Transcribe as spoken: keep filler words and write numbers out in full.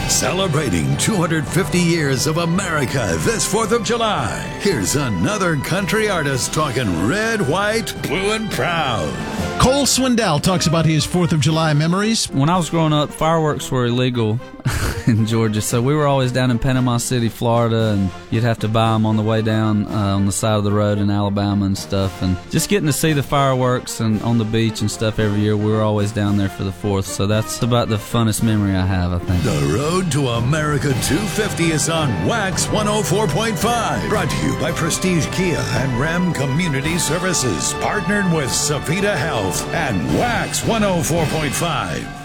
Celebrating two hundred fifty years of America this fourth of July. Here's another country artist talking red, white, blue, and proud. Cole Swindell talks about his fourth of July memories. When I was growing up, fireworks were illegal in Georgia, so we were always down in Panama City, Florida, and you'd have to buy them on the way down uh, on the side of the road in Alabama and stuff. And just getting to see the fireworks and on the beach and stuff every year, we were always down there for the fourth, so that's about the funnest memory I have, I think. The Road to America two fifty is on Wax one oh four point five. Brought to you by Prestige Kia and Ram Community Services. Partnered with Savita Health and Wax one oh four point five.